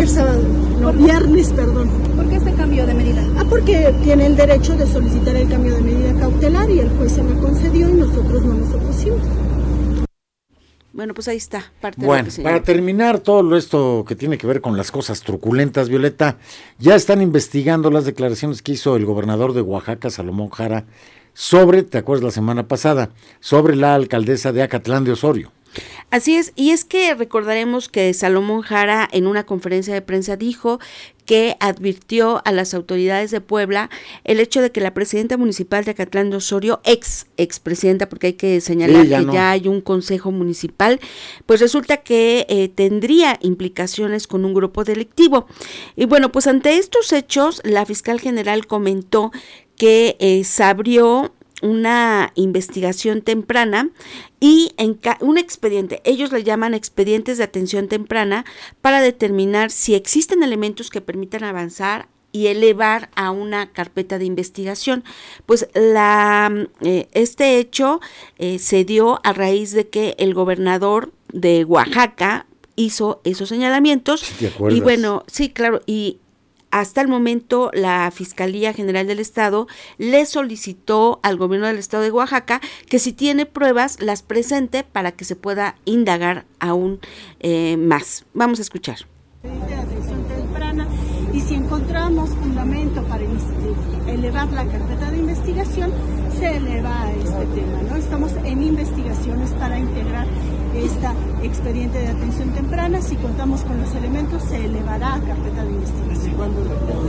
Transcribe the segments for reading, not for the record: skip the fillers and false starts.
el sábado, no, viernes, perdón. ¿Por qué este cambio de medida? Porque tiene el derecho de solicitar el cambio de medida cautelar y el juez se la concedió y nosotros no nos opusimos. Bueno, pues ahí está parte bueno, de lo que para terminar todo esto que tiene que ver con las cosas truculentas, Violeta, ya están investigando las declaraciones que hizo el gobernador de Oaxaca, Salomón Jara, sobre, ¿te acuerdas la semana pasada?, sobre la alcaldesa de Acatlán de Osorio. Así es, y es que recordaremos que Salomón Jara en una conferencia de prensa dijo que advirtió a las autoridades de Puebla el hecho de que la presidenta municipal de Acatlán de Osorio, expresidenta, porque hay que señalar que ya hay un consejo municipal, pues resulta que tendría implicaciones con un grupo delictivo. Y bueno, pues ante estos hechos, la fiscal general comentó que se abrió una investigación temprana y un expediente, ellos le llaman expedientes de atención temprana, para determinar si existen elementos que permitan avanzar y elevar a una carpeta de investigación. Pues este hecho se dio a raíz de que el gobernador de Oaxaca hizo esos señalamientos. ¿Sí te acuerdas? Y bueno, sí, claro, y hasta el momento la Fiscalía General del Estado le solicitó al gobierno del Estado de Oaxaca que si tiene pruebas las presente para que se pueda indagar aún más. Vamos a escuchar. De atención temprana, y si encontramos fundamento para elevar la carpeta de investigación, se eleva a este tema, ¿no? Estamos en investigaciones para integrar esta expediente de atención temprana. Si contamos con los elementos, se elevará a carpeta de investigación. ¿Cuándo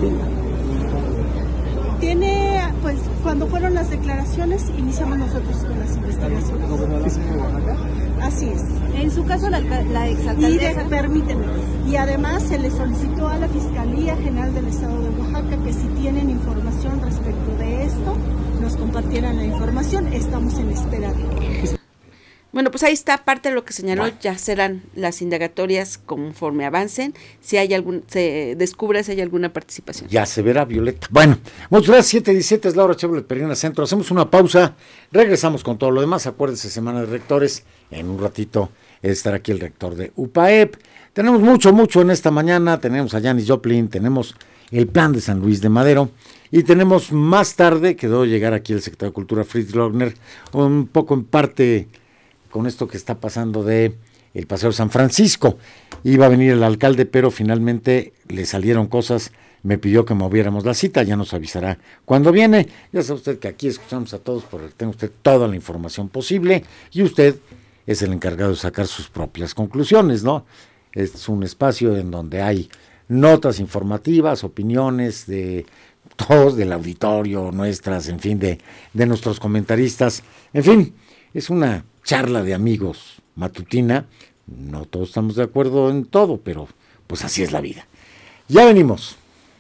tiene, pues, cuando fueron las declaraciones, iniciamos nosotros con las investigaciones. Así es. En su caso, la exalcaldesa... Permíteme. Y además se le solicitó a la Fiscalía General del Estado de Oaxaca que si tienen información respecto de esto, nos compartieran la información. Estamos en espera de... Bueno, pues ahí está parte de lo que señaló. Ya serán las indagatorias conforme avancen, si hay se descubra si hay alguna participación. Ya se verá, Violeta. Bueno, muchas gracias. 7:17 es la hora. Chevrolet Perina Centro. Hacemos una pausa, regresamos con todo lo demás. Acuérdense, semana de rectores. En un ratito estará aquí el rector de UPAEP. Tenemos mucho en esta mañana. Tenemos a Janis Joplin, tenemos el plan de San Luis de Madero. Y tenemos más tarde, quedó llegar aquí el secretario de Cultura, Fritz Lochner, un poco en parte con esto que está pasando de el Paseo de San Francisco. Iba a venir el alcalde, pero finalmente le salieron cosas, me pidió que moviéramos la cita, ya nos avisará cuando viene. Ya sabe usted que aquí escuchamos a todos porque tiene usted toda la información posible y usted es el encargado de sacar sus propias conclusiones, ¿no? Es un espacio en donde hay notas informativas, opiniones de todos, del auditorio, nuestras, en fin, de nuestros comentaristas, en fin, es una charla de amigos matutina. No todos estamos de acuerdo en todo, pero pues así es la vida. Ya venimos.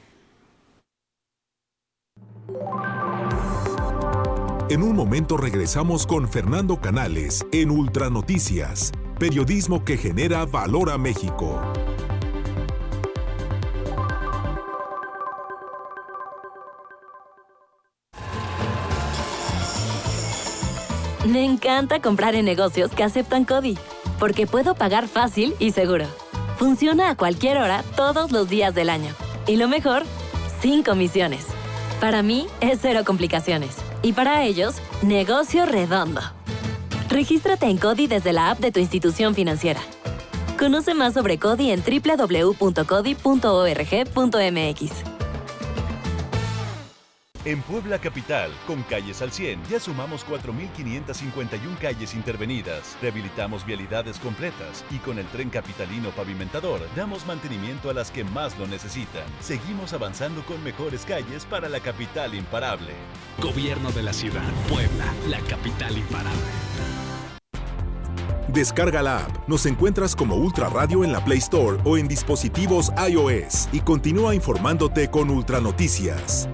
En un momento regresamos con Fernando Canales en Ultranoticias, periodismo que genera valor a México. Me encanta comprar en negocios que aceptan CODI, porque puedo pagar fácil y seguro. Funciona a cualquier hora, todos los días del año. Y lo mejor, sin comisiones. Para mí, es cero complicaciones. Y para ellos, negocio redondo. Regístrate en CODI desde la app de tu institución financiera. Conoce más sobre CODI en www.codi.org.mx. En Puebla Capital, con Calles al 100, ya sumamos 4.551 calles intervenidas, rehabilitamos vialidades completas y con el Tren Capitalino Pavimentador damos mantenimiento a las que más lo necesitan. Seguimos avanzando con mejores calles para la capital imparable. Gobierno de la Ciudad, Puebla, la capital imparable. Descarga la app, nos encuentras como Ultra Radio en la Play Store o en dispositivos iOS y continúa informándote con Ultranoticias.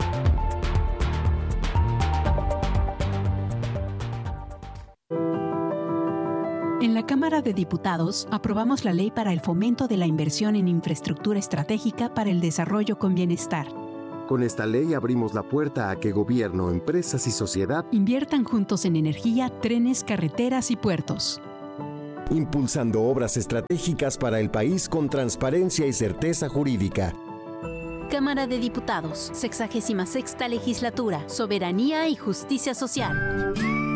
En la Cámara de Diputados aprobamos la Ley para el Fomento de la Inversión en Infraestructura Estratégica para el Desarrollo con Bienestar. Con esta ley abrimos la puerta a que gobierno, empresas y sociedad inviertan juntos en energía, trenes, carreteras y puertos. impulsando obras estratégicas para el país con transparencia y certeza jurídica. Cámara de Diputados, 66ª Legislatura, Soberanía y Justicia Social.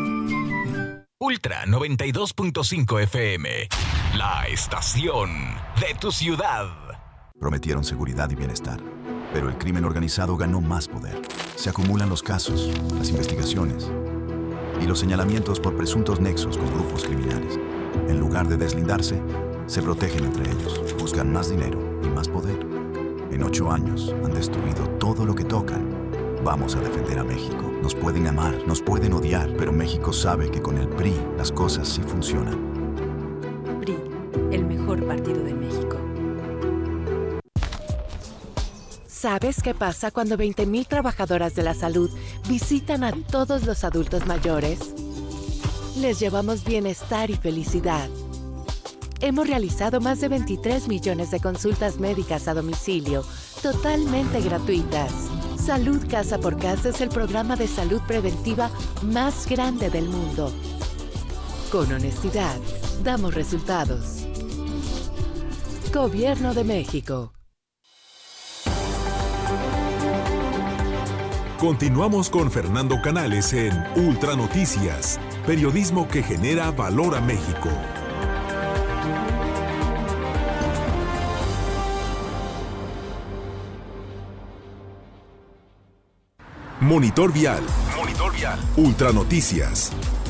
Ultra 92.5 FM, la estación de tu ciudad. Prometieron seguridad y bienestar, pero el crimen organizado ganó más poder. Se acumulan los casos, las investigaciones y los señalamientos por presuntos nexos con grupos criminales. En lugar de deslindarse, se protegen entre ellos, buscan más dinero y más poder. En 8 años han destruido todo lo que tocan. Vamos a defender a México. Nos pueden amar, nos pueden odiar, pero México sabe que con el PRI las cosas sí funcionan. PRI, el mejor partido de México. ¿Sabes qué pasa cuando 20,000 trabajadoras de la salud visitan a todos los adultos mayores? Les llevamos bienestar y felicidad. Hemos realizado más de 23 millones de consultas médicas a domicilio, totalmente gratuitas. Salud Casa por Casa es el programa de salud preventiva más grande del mundo. Con honestidad, damos resultados. Gobierno de México. Continuamos con Fernando Canales en Ultra Noticias, periodismo que genera valor a México. Monitor Vial. Ultra Noticias.